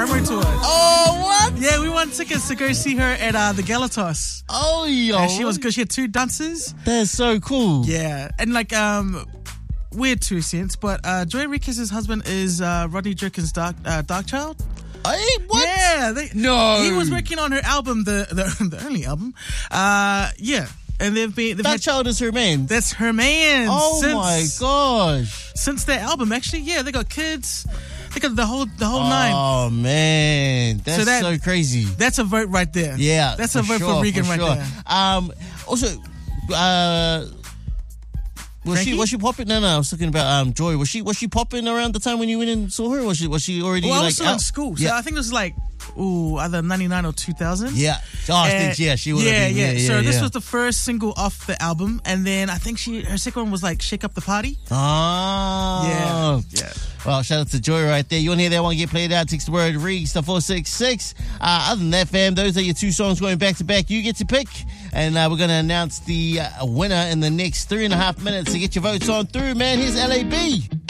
Tour. Oh, what? Yeah, we won tickets to go see her at the Galatos. Oh, yo. And she was good. She had 2 dancers. That's so cool. Yeah. And like, weird 2 cents, but Joy Enriquez's husband is Rodney Jerkins' Dark Child. Hey, what? Yeah. No. He was working on her album, the only album. Yeah. And they've Dark Child is her man. That's her man. Oh my gosh. Since their album, actually, yeah, they got kids. They got the whole 9. Oh man, that's so crazy. That's a vote right there. Yeah, that's a vote for Regan right there. Also, was she popping? No, I was talking about Joy. Was she popping around the time when you went and saw her? Or was she already? Well, I like, was still in school, so I think it was like either 99 or 2000. Yeah. Oh, I think she would have been. Yeah. So this was the first single off the album, and then I think her second one was like "Shake Up the Party." Oh. Yeah. Well, shout out to Joy right there. You want to hear that one get played out? Text the word REGS to 466. Other than that, fam, those are your 2 songs going back to back. You get to pick, and we're going to announce the winner in the next 3.5 minutes to get your votes on through, man. Here's LAB.